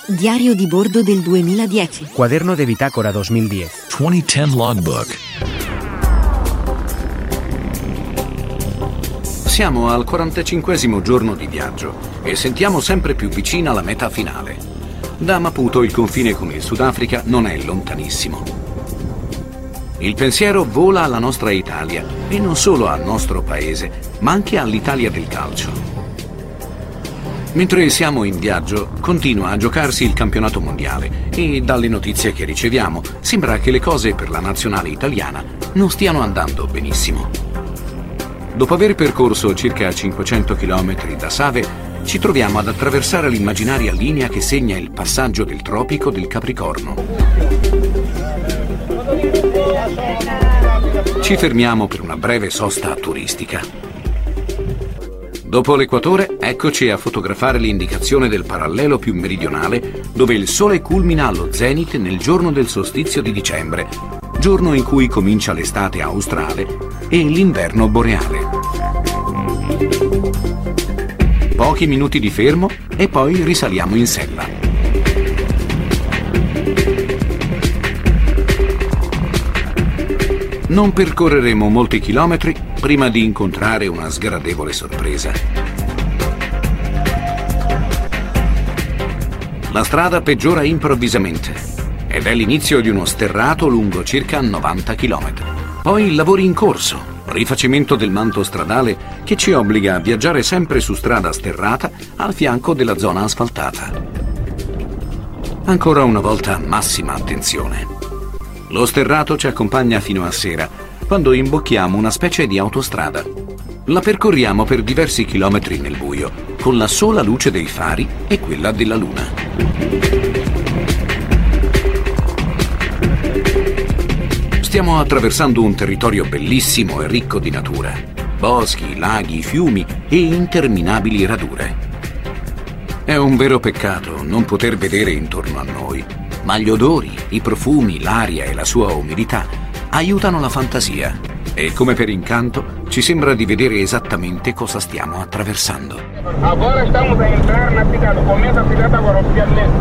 Diario di bordo del 2010. Cuaderno de bitácora 2010. 2010 logbook. Siamo al 45esimo giorno di viaggio e sentiamo sempre più vicina la meta finale. Da Maputo il confine con il Sudafrica non è lontanissimo. Il pensiero vola alla nostra Italia e non solo al nostro paese, ma anche all'Italia del calcio. Mentre siamo in viaggio, continua a giocarsi il campionato mondiale e dalle notizie che riceviamo sembra che le cose per la nazionale italiana non stiano andando benissimo. Dopo aver percorso circa 500 km da Save, ci troviamo ad attraversare l'immaginaria linea che segna il passaggio del tropico del Capricorno. Ci fermiamo per una breve sosta turistica. Dopo l'equatore, eccoci a fotografare l'indicazione del parallelo più meridionale, dove il sole culmina allo zenit nel giorno del solstizio di dicembre, giorno in cui comincia l'estate australe e l'inverno boreale. Pochi minuti di fermo e poi risaliamo in sella. Non percorreremo molti chilometri prima di incontrare una sgradevole sorpresa. La strada peggiora improvvisamente ed è l'inizio di uno sterrato lungo circa 90 km. Poi lavori in corso, rifacimento del manto stradale che ci obbliga a viaggiare sempre su strada sterrata al fianco della zona asfaltata. Ancora una volta massima attenzione. Lo sterrato ci accompagna fino a sera, quando imbocchiamo una specie di autostrada. La percorriamo per diversi chilometri nel buio, con la sola luce dei fari e quella della luna. Stiamo attraversando un territorio bellissimo e ricco di natura. Boschi, laghi, fiumi e interminabili radure. È un vero peccato non poter vedere intorno a noi, ma gli odori, i profumi, l'aria e la sua umidità aiutano la fantasia e, come per incanto, ci sembra di vedere esattamente cosa stiamo attraversando. Ora stiamo per entrare nella picata, comincia a picata con lo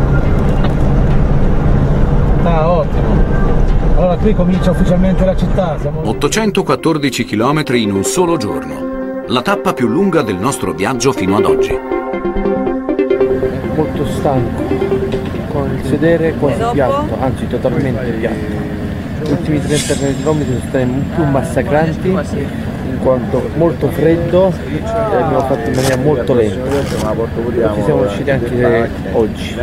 Ah, ottimo. Allora qui comincia ufficialmente la città. 814 km in un solo giorno. La tappa più lunga del nostro viaggio fino ad oggi. Molto stanco, con il sedere quasi piatto, anzi totalmente piatto. Gli ultimi 30 km sono stati più massacranti in quanto molto freddo e abbiamo fatto in maniera molto lenta. Ci siamo riusciti anche oggi.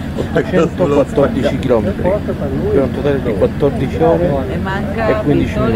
814 km per un totale di 14 ore e 15 minuti.